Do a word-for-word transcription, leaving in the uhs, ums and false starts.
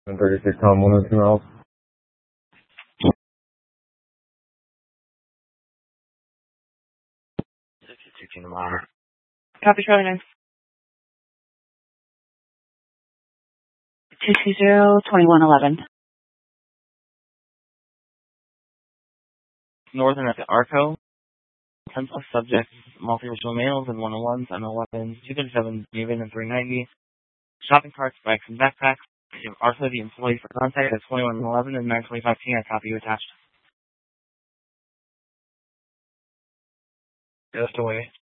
And thirty-six Tom, one oh two miles. sixty-two tomorrow. Copy, Charlie nine. two two zero, twenty-one eleven. Northern at the Arco. ten plus subjects, multiracial males and one oh ones, M L weapons, two thirty-seven, Maven and three ninety. Shopping carts, bikes, and backpacks. Also the employee for contact at twenty-one eleven and nine twenty-five P. I copy you attached. Just away.